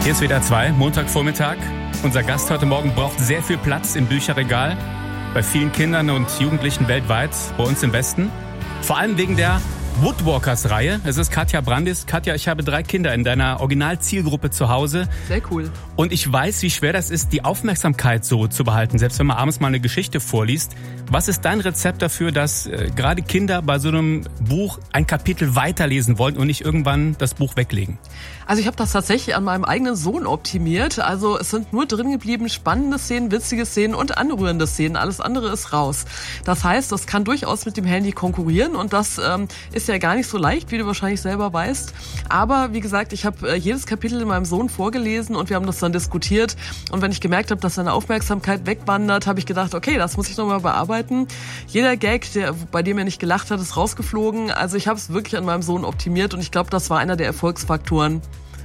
Hier ist WDR 2, Montagvormittag. Unser Gast heute Morgen braucht sehr viel Platz im Bücherregal. Bei vielen Kindern und Jugendlichen weltweit, bei uns im Westen. Vor allem wegen der Woodwalkers-Reihe. Es ist Katja Brandis. Katja, ich habe 3 Kinder in deiner Originalzielgruppe zu Hause. Sehr cool. Und ich weiß, wie schwer das ist, die Aufmerksamkeit so zu behalten, selbst wenn man abends mal eine Geschichte vorliest. Was ist dein Rezept dafür, dass gerade Kinder bei so einem Buch ein Kapitel weiterlesen wollen und nicht irgendwann das Buch weglegen? Also ich habe das tatsächlich an meinem eigenen Sohn optimiert. Also es sind nur drin geblieben spannende Szenen, witzige Szenen und anrührende Szenen. Alles andere ist raus. Das heißt, das kann durchaus mit dem Handy konkurrieren und das ist ja gar nicht so leicht, wie du wahrscheinlich selber weißt. Aber wie gesagt, ich habe jedes Kapitel meinem Sohn vorgelesen und wir haben das dann diskutiert. Und wenn ich gemerkt habe, dass seine Aufmerksamkeit wegwandert, habe ich gedacht, okay, das muss ich nochmal bearbeiten. Jeder Gag, bei dem er nicht gelacht hat, ist rausgeflogen. Also ich habe es wirklich an meinem Sohn optimiert und ich glaube, das war einer der Erfolgsfaktoren.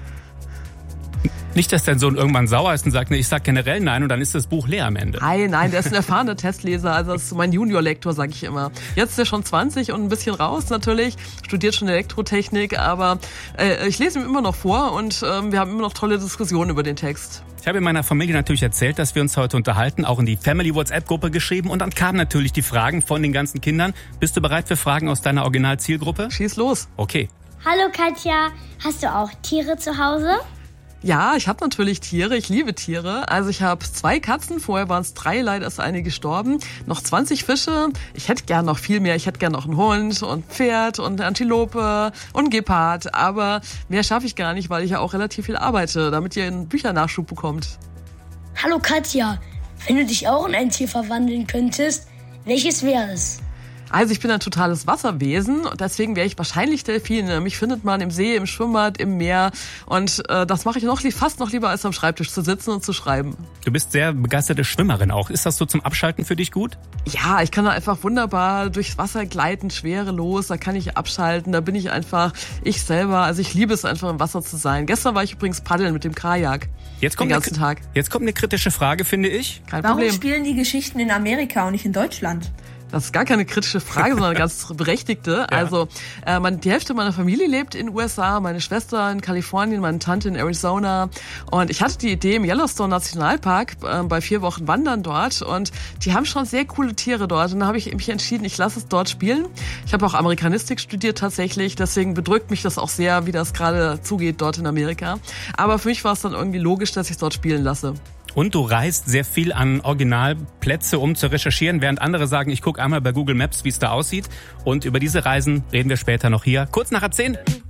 Nicht, dass dein Sohn irgendwann sauer ist und sagt, nee, ich sag generell nein und dann ist das Buch leer am Ende. Nein, der ist ein erfahrener Testleser, also das ist mein Junior-Lektor, sage ich immer. Jetzt ist er schon 20 und ein bisschen raus natürlich, studiert schon Elektrotechnik, aber ich lese ihm immer noch vor und wir haben immer noch tolle Diskussionen über den Text. Ich habe in meiner Familie natürlich erzählt, dass wir uns heute unterhalten, auch in die Family-WhatsApp-Gruppe geschrieben und dann kamen natürlich die Fragen von den ganzen Kindern. Bist du bereit für Fragen aus deiner Originalzielgruppe? Schieß los. Okay. Hallo Katja, hast du auch Tiere zu Hause? Ja, ich habe natürlich Tiere, ich liebe Tiere. Also ich habe 2 Katzen, vorher waren es 3, leider ist eine gestorben. Noch 20 Fische, ich hätte gern noch viel mehr. Ich hätte gern noch einen Hund und ein Pferd und eine Antilope und einen Gepard. Aber mehr schaffe ich gar nicht, weil ich ja auch relativ viel arbeite, damit ihr einen Büchernachschub bekommt. Hallo Katja, wenn du dich auch in ein Tier verwandeln könntest, welches wäre es? Also ich bin ein totales Wasserwesen und deswegen wäre ich wahrscheinlich Delfin. Mich findet man im See, im Schwimmbad, im Meer und das mache ich fast noch lieber, als am Schreibtisch zu sitzen und zu schreiben. Du bist sehr begeisterte Schwimmerin auch. Ist das so zum Abschalten für dich gut? Ja, ich kann da einfach wunderbar durchs Wasser gleiten, schwerelos, da kann ich abschalten, da bin ich einfach ich selber. Also ich liebe es einfach im Wasser zu sein. Gestern war ich übrigens paddeln mit dem Kajak. Den ganzen Tag. Jetzt kommt eine kritische Frage, finde ich. Kein Problem. Warum spielen die Geschichten in Amerika und nicht in Deutschland? Das ist gar keine kritische Frage, sondern eine ganz berechtigte. Ja. Also die Hälfte meiner Familie lebt in den USA, meine Schwester in Kalifornien, meine Tante in Arizona. Und ich hatte die Idee im Yellowstone Nationalpark bei 4 Wochen Wandern dort. Und die haben schon sehr coole Tiere dort. Und da habe ich mich entschieden, ich lasse es dort spielen. Ich habe auch Amerikanistik studiert tatsächlich. Deswegen bedrückt mich das auch sehr, wie das gerade zugeht dort in Amerika. Aber für mich war es dann irgendwie logisch, dass ich es dort spielen lasse. Und du reist sehr viel an Originalplätze, um zu recherchieren, während andere sagen, ich gucke einmal bei Google Maps, wie es da aussieht. Und über diese Reisen reden wir später noch hier. Kurz nach 10.